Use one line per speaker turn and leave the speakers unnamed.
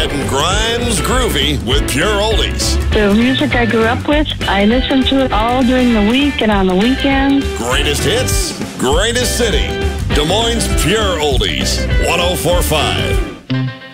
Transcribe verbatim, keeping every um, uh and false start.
Getting Grimes groovy with Pure Oldies.
The music I grew up with, I listen to it all during the week and on the weekends.
Greatest hits, greatest city. Des Moines Pure Oldies, one oh four point five.